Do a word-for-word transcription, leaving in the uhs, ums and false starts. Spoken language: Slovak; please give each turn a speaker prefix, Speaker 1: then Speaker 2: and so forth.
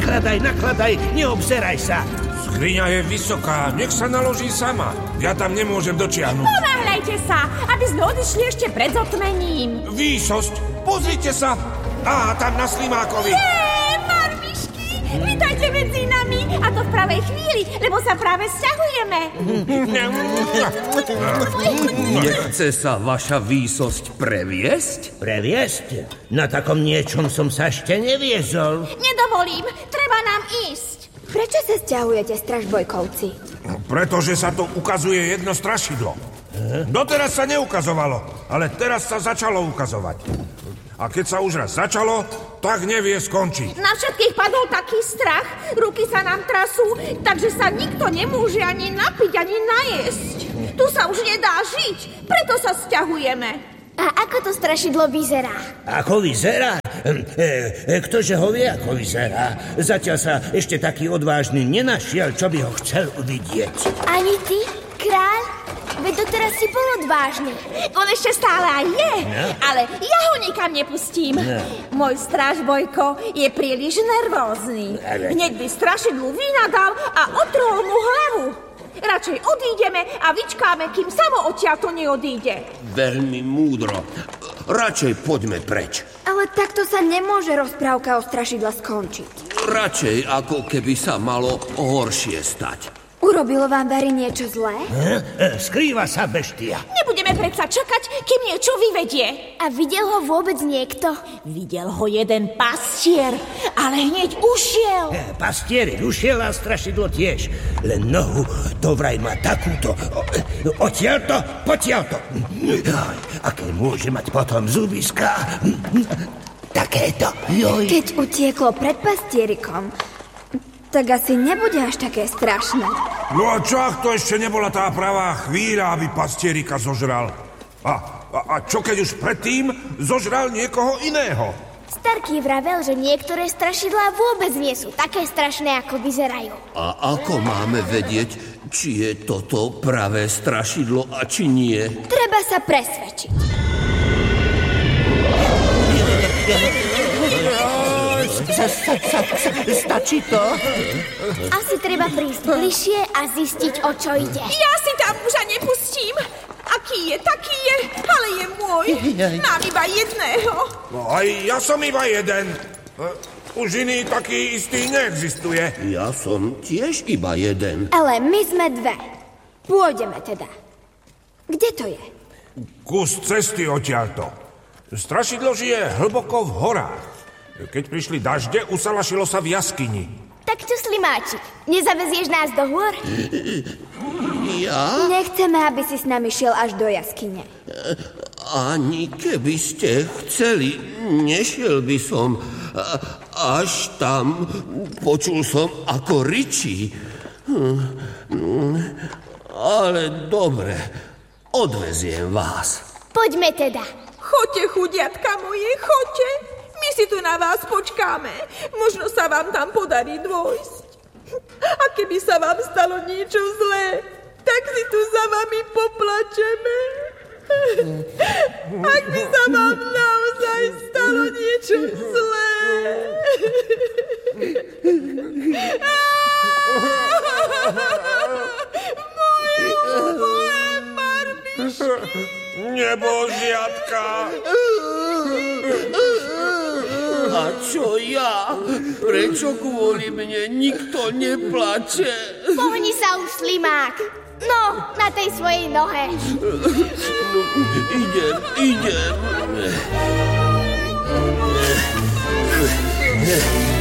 Speaker 1: Nakladaj, nakladaj, neobzeraj sa.
Speaker 2: Skriňa je vysoká, nech sa naloží sama. Ja tam nemôžem dočiahnuť.
Speaker 3: Ponáhľajte sa, aby sme odišli ešte pred zotmením.
Speaker 2: Výsosť, pozrite sa. Á, tam na Slimákovi.
Speaker 3: Jé, marmišky, vítajte medzi nami. A to v pravej chvíli, lebo sa práve sťahujeme.
Speaker 4: Nechce sa vaša výsosť previesť?
Speaker 1: Previesť? Na takom niečom som sa ešte neviezol.
Speaker 3: Nedovolím, treba nám ísť.
Speaker 5: Prečo sa sťahujete, stražbojkovci?
Speaker 2: Pretože sa tu ukazuje jedno strašidlo. Doteraz sa neukazovalo, ale teraz sa začalo ukazovať. A keď sa už raz začalo, tak nevie skončiť.
Speaker 3: Na všetkých padol taký strach, ruky sa nám trasú, takže sa nikto nemôže ani napiť, ani najesť. Tu sa už nedá žiť, preto sa sťahujeme.
Speaker 5: A ako to strašidlo vyzerá?
Speaker 1: Ako vyzerá? E, e, ktože ho vie, ako vyzerá? Zatiaľ sa ešte taký odvážny nenašiel, čo by ho chcel uvidieť.
Speaker 5: Ani ty, kráľ? Veď doteraz si bol odvážny.
Speaker 3: On ešte stále aj je,
Speaker 1: no.
Speaker 3: Ale ja ho nikam nepustím.
Speaker 1: No.
Speaker 3: Môj strážbojko je príliš nervózny.
Speaker 1: Ale...
Speaker 3: Hneď by strašidlu vynadal a otrhol mu hlavu. Radšej odídeme a vyčkáme, kým samo odtiaľto neodíde.
Speaker 4: Veľmi múdro. Radšej poďme preč.
Speaker 5: Ale takto sa nemôže rozprávka o strašidle skončiť.
Speaker 4: Radšej, ako keby sa malo horšie stať.
Speaker 5: Urobilo vám Barry niečo zlé?
Speaker 1: E, e, skrýva sa beštia.
Speaker 3: Nebudeme predsa čakať, kým niečo vyvedie.
Speaker 5: A videl ho vôbec niekto?
Speaker 3: Videl ho jeden pastier, ale hneď ušiel.
Speaker 1: E, pastier ušiel a strašidlo tiež. Len nohu to vraj má takúto. Odtiaľto, potiaľto. Aké môže mať potom zubiska? Takéto. Joj.
Speaker 5: Keď utieklo pred pastierikom, tak asi nebude až také strašné.
Speaker 2: No a čo, ak to ešte nebola tá pravá chvíľa, aby pastierika zožral? A, a, a čo keď už predtým zožral niekoho iného?
Speaker 5: Starký vravel, že niektoré strašidlá vôbec nie sú také strašné, ako vyzerajú.
Speaker 4: A ako máme vedieť, či je toto pravé strašidlo a či nie?
Speaker 5: Treba sa presvedčiť.
Speaker 1: Sa, sa, sa, sa, stačí to?
Speaker 5: Asi treba prísť bližšie a zistiť, o čo ide.
Speaker 3: Ja si tam muža nepustím. Aký je, taký je, ale je môj. Mám iba jedného.
Speaker 2: No aj ja som iba jeden. Už iný taký istý neexistuje.
Speaker 4: Ja som tiež iba jeden.
Speaker 5: Ale my sme dve. Pôjdeme teda. Kde to je?
Speaker 2: Kus cesty odtiaľto. Strašidlo žije hlboko v horách. Keď prišli dažde, usalašilo sa v jaskyni.
Speaker 5: Tak čo, Slimáčik, nezavezieš nás do hôr?
Speaker 4: Ja?
Speaker 5: Nechceme, aby si s nami šiel až do jaskyne.
Speaker 4: Ani keby ste chceli, nešiel by som. Až tam počul som, ako ryčí. Ale dobre, odveziem vás.
Speaker 5: Poďme teda.
Speaker 3: Choďte, chudiatka moje, choďte. My si tu na vás počkáme. Možno sa vám tam podarí dôjsť. A keby sa vám stalo niečo zlé, tak si tu za vami poplačeme. Ak by sa vám naozaj stalo niečo zlé. Moje, moje marmišky.
Speaker 2: Nebožiatka.
Speaker 4: A čo ja? Prečo kvôli mne nikto neplače?
Speaker 5: Pohni sa už, Slimák. No, na tej svojej nohe.
Speaker 4: No, idem, idem.